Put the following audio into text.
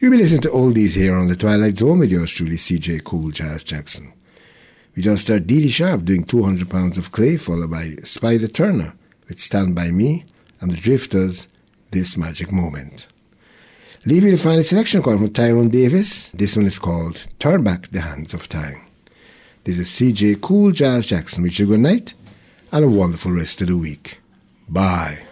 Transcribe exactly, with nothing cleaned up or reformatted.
You'll be listening to Oldies here on The Twilight Zone with yours truly, C J Cool Jazz Jackson. We just heard Dee Dee Sharp doing two hundred pounds of Clay, followed by Spider Turner with Stand By Me, and the Drifters, This Magic Moment. Leaving the final selection call from Tyrone Davis. This one is called Turn Back the Hands of Time. This is C J Cool Jazz Jackson. Wish you a good night and a wonderful rest of the week. Bye.